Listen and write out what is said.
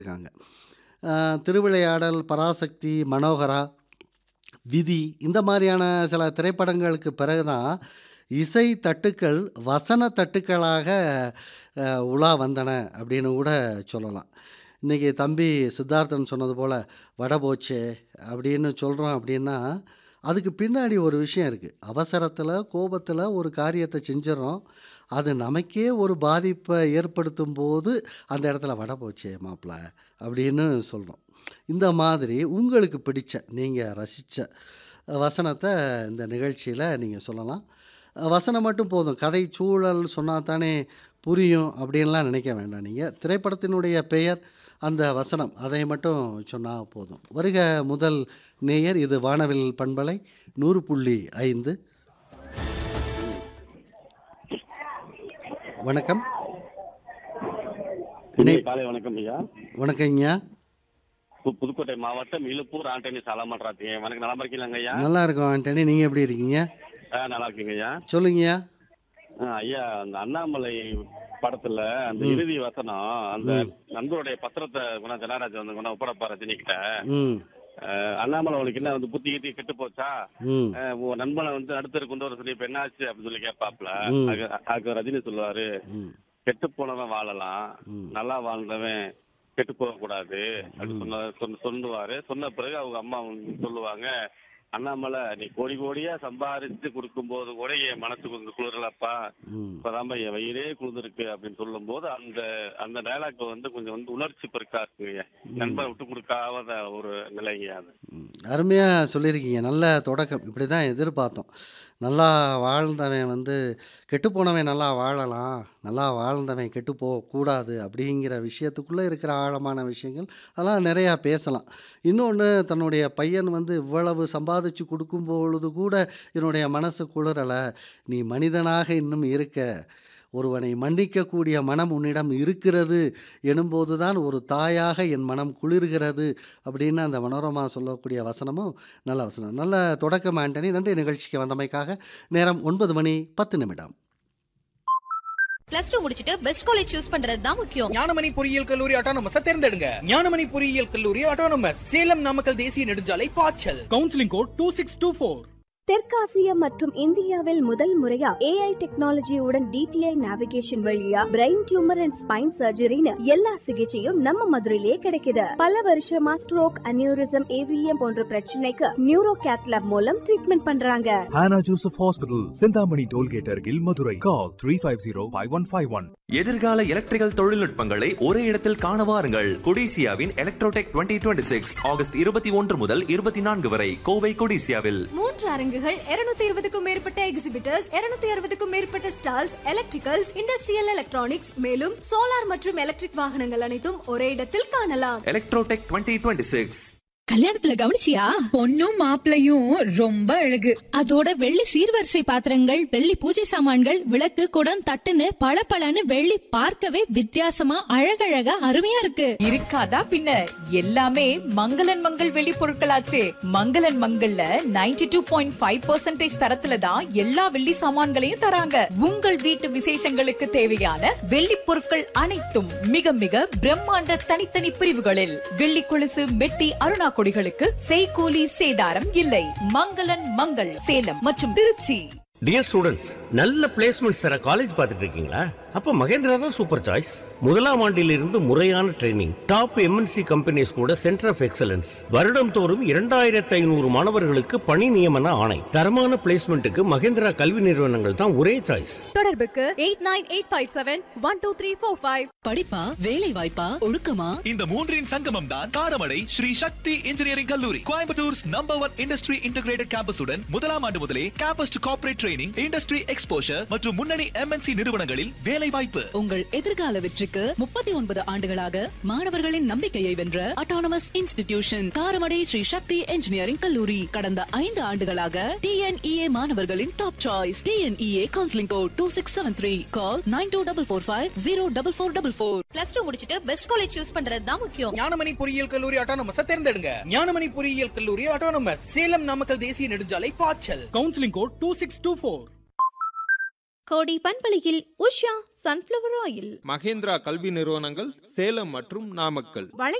இருக்காங்க. திருவிளையாடல், பராசக்தி, மனோகரா, விதி இந்த மாதிரியான சில திரைப்படங்களுக்கு பிறகு தான் இசை தட்டுக்கள் வசன தட்டுக்களாக உலா வந்தன அப்படின்னு கூட சொல்லலாம். இன்றைக்கி தம்பி சித்தார்த்தன் சொன்னது போல் வடை போச்சே அப்படின்னு சொல்கிறோம் அப்படின்னா அதுக்கு பின்னாடி ஒரு விஷயம் இருக்குது. அவசரத்தில் கோபத்தில் ஒரு காரியத்தை செஞ்சிடறோம். அது நமக்கே ஒரு பாதிப்பை ஏற்படுத்தும் போது அந்த இடத்துல வடை போச்சே மாப்பிள்ள அப்படின்னு சொல்கிறோம். இந்த மாதிரி உங்களுக்கு பிடிச்ச நீங்கள் ரசித்த வசனத்தை இந்த நிகழ்ச்சியில் நீங்கள் சொல்லலாம். வசனம் மட்டும் போதும், கதை சூழல் சொன்னால் தானே புரியும் அப்படின்லாம் நினைக்க வேண்டாம். நீங்கள் திரைப்படத்தினுடைய பெயர், அந்த வசனம் அதை மட்டும் சொன்னால் போதும். வருக முதல் நேயர். இது வானவில் பண்பலை 100.5. வணக்கம். காலை வணக்கம் ஐயா. வணக்கங்கய்யா. புதுக்கோட்டை மாவட்டம் இழுப்பூர் ஆண்டனி சாலமாட்றாத்தீங்க. வணக்கம், நல்லா இருக்கீங்களாங்க ஐயா? நல்லா இருக்கும் ஆண்டனி, நீங்கள் எப்படி இருக்கீங்க? நல்லா இருக்கீங்க ஐயா. சொல்லுங்கய்யா. ஐயா, அந்த அண்ணாமலை படத்துல அந்த இறுதி வசனம், அந்த நண்பருடைய பத்திரத்தை ஜனராஜ் வந்து ஒப்படப்பா ரஜினிகிட்ட, அண்ணாமலை அவனுக்கு என்ன வந்து புத்தி கீத்தி கெட்டு போச்சா, நண்பனை வந்து அடுத்த கொண்டு வர சொல்லி இப்ப என்னாச்சு அப்படின்னு சொல்லி கேட்பாப்ல. அதுக்கு ரஜினி சொல்லுவாரு, கெட்டு போனவன் வாழலாம், நல்லா வாழ்ந்தவன் கெட்டு போக கூடாது அப்படின்னு சொல்லுவாரு. சொன்ன பிறகு அவங்க அம்மா சொல்லுவாங்க, அண்ணாமலை நீ கோடி கோடியா சம்பாதிச்சு கொடுக்கும் போது கூட என் மனசுக்கு கொஞ்சம் குளிரலப்பா, இப்பதான் என் வயிறே குளிர்ந்துருக்கு அப்படின்னு சொல்லும் போது அந்த டைலாக் வந்து கொஞ்சம் வந்து உணர்ச்சி பெருக்கா இருக்குங்க. நண்பரை விட்டு கொடுக்காத ஒரு நிலைங்க அது. அருமையாக சொல்லியிருக்கீங்க. நல்ல தொடக்கம். இப்படி தான் எதிர்பார்த்தோம். நல்லா வாழ்ந்தவன் வந்து கெட்டுப்போனவன் நல்லா வாழலாம், நல்லா வாழ்ந்தவன் கெட்டு போகக்கூடாது அப்படிங்கிற விஷயத்துக்குள்ளே இருக்கிற ஆழமான விஷயங்கள் அதெல்லாம் நிறையா பேசலாம். இன்னொன்று, தன்னுடைய பையன் வந்து இவ்வளவு சம்பாதிச்சு கொடுக்கும்பொழுது கூட என்னுடைய மனசு குளிரலை, நீ மனிதனாக இன்னும் இருக்க, ஒருவனை மன்னிக்கக்கூடிய மனம் உன்னிடம் இருக்கிறது எனும்போது தான் ஒரு தாயாக என் மனம் குளிர்கிறது அப்படின்னு அந்த மனோரமா சொல்லக்கூடிய வசனமும் நல்ல வசனம். நல்ல தொடக்கம் ஆண்டனி. நன்றி நிகழ்ச்சிக்கு வந்தமைக்காக. நேரம் 9:10. +2 முடிச்சிட்டு பெஸ்ட் காலேஜ் சூஸ் பண்றது தான் முக்கியம். ஞானமணி பொறியியல் கல்லூரி ஆட்டோனமஸ் தேர்ந்தெடுங்க. ஞானமணி பொறியியல் கல்லூரி ஆட்டோனமஸ், சேலம் நாமக்கல் தேசிய நெடுஞ்சாலை பாய்ச்சல். Counselling code 2624. தெற்காசிய மற்றும் இந்தியாவில் முதல் முறையா AI டெக்னாலஜியுடன் DTI நேவிகேஷன் வழியா பிரெயின் டியூமர் அண்ட் ஸ்பைன் சர்ஜரின்னு எல்லா சிகிச்சையும் நம்ம மதுரையிலே கிடைக்குது. பல வருஷமா ஸ்ட்ரோக், அனியூரிசம், AVM போன்ற பிரச்சனைக்கு நியூரோ கேத்லாப் மூலம் ட்ரீட்மெண்ட் பண்றாங்க. Hannah Joseph Hospital, Chintamani tollgate அருகில், மதுரை. Call 350-5151. எதிர்கால எலக்ட்ரிக்கல் தொழில்நுட்பங்களை ஒரே இடத்தில் காண வாருங்கள். கொடிசியாவின் எலக்ட்ரோடெக் 2026 ஆகஸ்ட் 21 முதல் 24 வரை கோவை கொடிசியாவில். 3 அரங்குகள், 220க்கும் மேற்பட்ட எக்ஸிபிட்டர்ஸ், 260க்கும் மேற்பட்ட ஸ்டால்ஸ், எலக்ட்ரிக்கல்ஸ், இண்டஸ்ட்ரியல் எலக்ட்ரானிக்ஸ், மேலும் சோலார் மற்றும் எலக்ட்ரிக் வாகனங்கள் அனைத்தும் ஒரே இடத்தில் காணலாம். எலக்ட்ரோடெக் 2026. கல்யாணத்துல கவனிச்சியா? பொண்ணும் மாப்பிளையும் ரொம்ப அழகு. அதோட வெள்ளி சீர்வரிசை பாத்திரங்கள், வெள்ளி பூஜை சாமான்கள், விளக்கு, குடம், தட்டுன்னு பளபளன்னு வெள்ளி பார்க்கவே வித்தியாசமா அழகழகா அருமையா இருக்கு. இருக்காதா பின்ன, எல்லாமே மங்களன் மங்கள் வெள்ளி பொருட்களாச்சே. மங்களன் மங்கள்ல 92.5% தரத்துல தான் எல்லா வெள்ளி சாமான்களையும் தராங்க. உங்கள் வீட்டு விசேஷங்களுக்கு தேவையான வெள்ளி பொருட்கள் அனைத்தும் மிக மிக பிரம்மாண்ட தனித்தனி பிரிவுகளில். வெள்ளி கொலுசு, மெட்டி, அருணா கொடிகளுக்கு செய்கூலி சேதாரம் இல்லை. மங்களன் மங்கள், சேலம் மற்றும் திருச்சி. டியர் ஸ்டூடெண்ட்ஸ், நல்ல பிளேஸ்மெண்ட்ஸ் தர காலேஜ் பார்த்துட்டு இருக்கீங்களா? அப்ப மகேந்திரா தான் சூப்பர் சாய்ஸ். முதலாம் ஆண்டிலிருந்து முறையான ட்ரைனிங், டாப் MNC கம்பெனிஸ் கூட சென்டர் ஆஃப் எக்ஸலன்ஸ், வருடம் தோறும் 2500 மாணவர்களுக்கு பணி நியமன ஆணை. தரமான பிளேஸ்மெண்ட்டுக்கு மகேந்திரா கல்வி நிறுவனங்கள் தான் ஒரே சாய்ஸ். தொடர்புக்கு 8985712345. படிப்பா, வேலை வாய்ப்பா, ஒழுக்கமா, இந்த மூன்றின் சங்கமம் தான் காரமடை ஸ்ரீ சக்தி இன்ஜினியரிங் கல்லூரி. கோயம்புத்தூர்ஸ் நம்பர் 1 இண்டஸ்ட்ரி இன்டகிரேட்டட் கேம்பஸுடன் முதலாம் ஆண்டு முதலே campus to corporate training, industry exposure மற்றும் முன்னணி MNC நிறுவனங்களில் வேலை வாய்ப்பு. உங்கள் எதிர்கால வெற்றிக்கு 39 ஆண்டுகளாக மாணவர்களின் நம்பிக்கையை வென்ற அட்டானமஸ் இன்ஸ்டிடியூஷன் காரமடை ஸ்ரீ சக்தி இன்ஜினியரிங் கல்லூரி. கடந்த 5 ஆண்டுகளாக TNEA மாணவர்களின் top choice. TNEA counselling code 2673. கால் 9244044444. +2 முடிச்சிட்டு பெஸ்ட் காலேஜ் சூஸ் பண்றது தான் முக்கியம். ஞானமணி பொறியியல் கல்லூரி ஆட்டோனமஸ் தேர்ந்தெடுங்க. ஞானமணி பொறியியல் கல்லூரி ஆட்டோனமஸ், சேலம் நாமக்கல் தேசிய நெடுஞ்சாலை பாய்ச்சல். Counselling code 2624. கோடி பண்பலையில் உஷா சன்ஃப்ளவர் ஆயில். மகேந்திரா கல்வி நிறுவனங்கள் சேலம் மற்றும் நாமக்கல்.